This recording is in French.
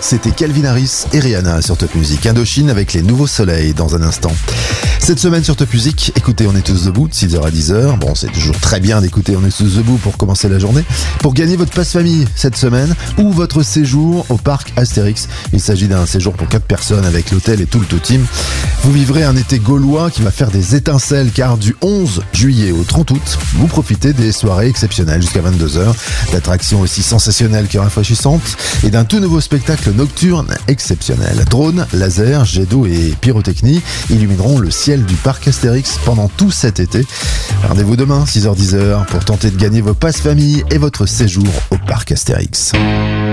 C'était Calvin Harris et Rihanna sur Top Music. Indochine avec les nouveaux soleils dans un instant. Cette semaine sur Top Music, écoutez On est tous debout de 6h à 10h. Bon, c'est toujours très bien d'écouter On est tous debout pour commencer la journée. Pour gagner votre passe-famille cette semaine ou votre séjour au parc Astérix. Il s'agit d'un séjour pour 4 personnes avec l'hôtel et tout le team. Vous vivrez un été gaulois qui va faire des étincelles car du 11 juillet au 30 août, vous profitez des soirées exceptionnelles jusqu'à 22h, d'attractions aussi sensationnelles que rafraîchissantes et d'un tout nouveau spectacle nocturne exceptionnel. Drones, lasers, jets d'eau et pyrotechnie illumineront le ciel du parc Astérix pendant tout cet été. Rendez-vous demain 6h-10h pour tenter de gagner vos passes famille et votre séjour au parc Astérix.